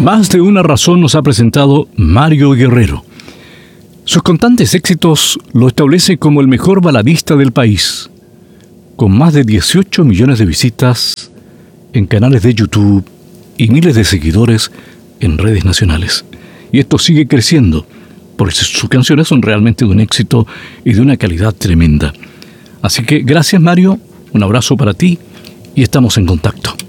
Más de una razón nos ha presentado Mario Guerrero. Sus constantes éxitos lo establecen como el mejor baladista del país, con más de 18 millones de visitas en canales de YouTube y miles de seguidores en redes nacionales. Y esto sigue creciendo, porque sus canciones son realmente de un éxito y de una calidad tremenda. Así que gracias, Mario, un abrazo para ti y estamos en contacto.